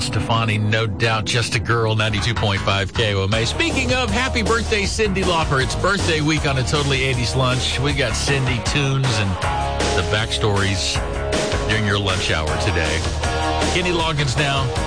Stefani, no doubt, just a girl, 92.5 KOMA. Speaking of, happy birthday, Cyndi Lauper. It's birthday week on a Totally 80s lunch. We got Cyndi tunes and the backstories during your lunch hour today. Kenny Loggins now.